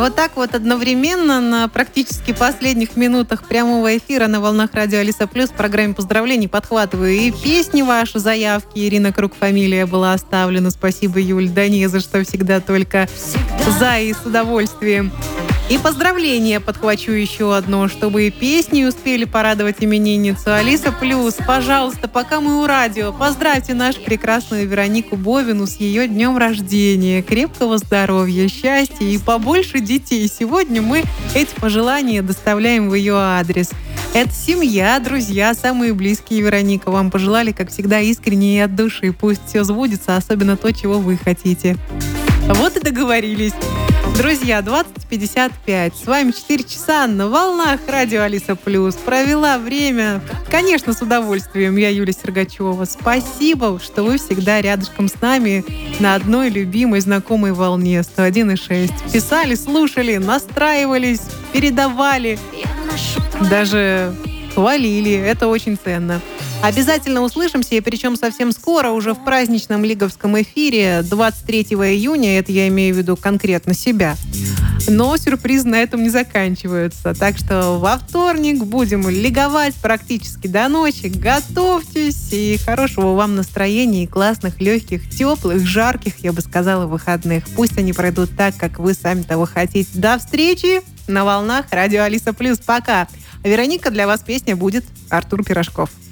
Вот так вот одновременно на практически последних минутах прямого эфира на волнах радио Алиса Плюс в программе поздравлений подхватываю и песни ваши, заявки. Ирина Круг, фамилия была оставлена. Спасибо, Юль, да не за что, всегда только за и с удовольствием. И поздравления подхвачу еще одно, чтобы и песни успели порадовать именинницу. Алиса Плюс, пожалуйста, пока мы у радио, поздравьте нашу прекрасную Веронику Бовину с ее днем рождения. Крепкого здоровья, счастья и побольше детей. Сегодня мы эти пожелания доставляем в ее адрес. Это семья, друзья, самые близкие, Вероника. Вам пожелали, как всегда, искренне и от души. Пусть все сбудется, особенно то, чего вы хотите. Вот и договорились. Друзья, 20:55. С вами 4 часа на волнах радио Алиса Плюс. Провела время, конечно, с удовольствием. Я Юлия Сергачева. Спасибо, что вы всегда рядышком с нами на одной любимой, знакомой волне 101,6. Писали, слушали, настраивались, передавали, даже хвалили. Это очень ценно. Обязательно услышимся, и причем совсем скоро, уже в праздничном лиговском эфире 23 июня, это я имею в виду конкретно себя. Но сюрпризы на этом не заканчиваются. Так что во вторник будем лиговать практически до ночи. Готовьтесь, и хорошего вам настроения, и классных, легких, теплых, жарких, я бы сказала, выходных. Пусть они пройдут так, как вы сами того хотите. До встречи на волнах радио Алиса Плюс. Пока. А Вероника, для вас песня будет Артур Пирожков.